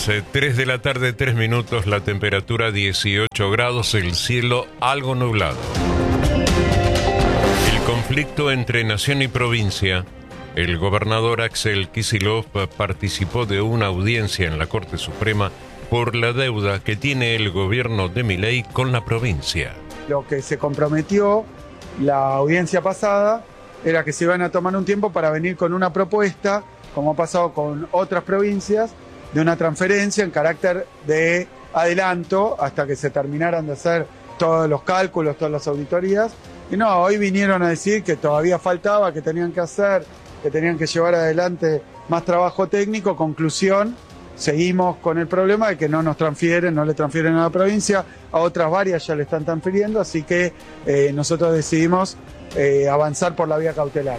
las 3 de la tarde, 3 minutos, la temperatura 18 grados, el cielo algo nublado. El conflicto entre nación y provincia. El gobernador Axel Kicillof participó de una audiencia en la Corte Suprema por la deuda que tiene el gobierno de Milei con la provincia. Lo que se comprometió la audiencia pasada era que se iban a tomar un tiempo para venir con una propuesta, como ha pasado con otras provincias, de una transferencia en carácter de adelanto hasta que se terminaran de hacer todos los cálculos, todas las auditorías. Y no, hoy vinieron a decir que todavía faltaba, que tenían que hacer, que tenían que llevar adelante más trabajo técnico. Conclusión, seguimos con el problema de que no le transfieren a la provincia, a otras varias ya le están transfiriendo, así que nosotros decidimos avanzar por la vía cautelar.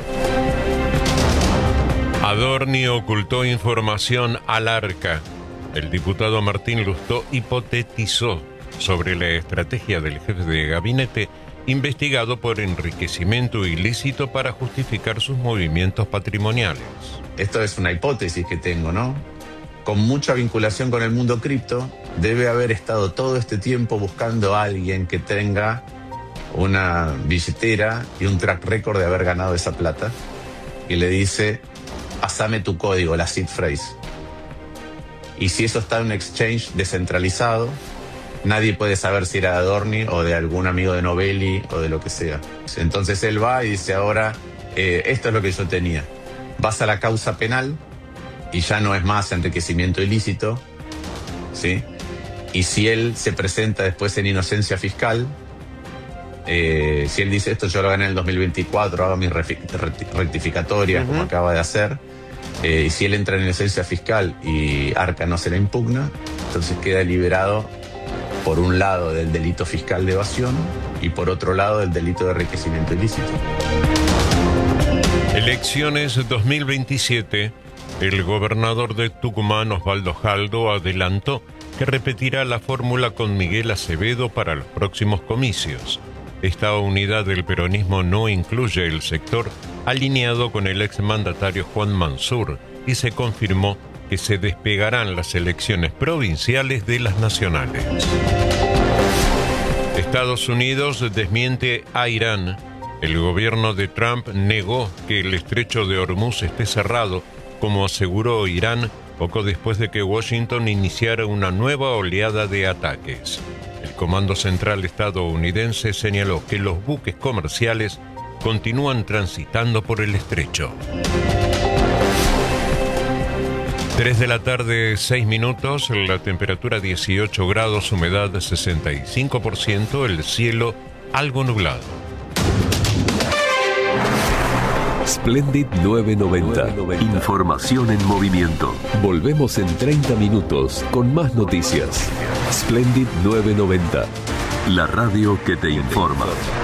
Adorni ocultó información al Arca. El diputado Martín Lustó hipotetizó sobre la estrategia del jefe de gabinete investigado por enriquecimiento ilícito para justificar sus movimientos patrimoniales. Esto es una hipótesis que tengo, ¿no? Con mucha vinculación con el mundo cripto, debe haber estado todo este tiempo buscando a alguien que tenga una billetera y un track record de haber ganado esa plata, y le dice: pasame tu código, la seed phrase. Y si eso está en un exchange descentralizado, nadie puede saber si era de Adorni o de algún amigo de Novelli o de lo que sea. Entonces él va y dice: ahora, esto es lo que yo tenía. Vas a la causa penal y ya no es más enriquecimiento ilícito, ¿sí? Y si él se presenta después en inocencia fiscal, si él dice: esto yo lo gané en el 2024, hago mis rectificatorias, como acaba de hacer, y si él entra en inocencia fiscal y Arca no se la impugna, entonces queda liberado, por un lado, del delito fiscal de evasión y por otro lado del delito de enriquecimiento ilícito. Elecciones 2027. El gobernador de Tucumán, Osvaldo Jaldo, adelantó que repetirá la fórmula con Miguel Acevedo para los próximos comicios. Esta unidad del peronismo no incluye el sector alineado con el exmandatario Juan Mansur y se confirmó que se despegarán las elecciones provinciales de las nacionales. Estados Unidos desmiente a Irán. El gobierno de Trump negó que el estrecho de Hormuz esté cerrado, como aseguró Irán poco después de que Washington iniciara una nueva oleada de ataques. El Comando Central estadounidense señaló que los buques comerciales continúan transitando por el estrecho. 3 de la tarde, 6 minutos, la temperatura 18 grados, humedad 65%, el cielo algo nublado. Splendid 990. Información en movimiento. Volvemos en 30 minutos con más noticias. Splendid 990. La radio que te informa.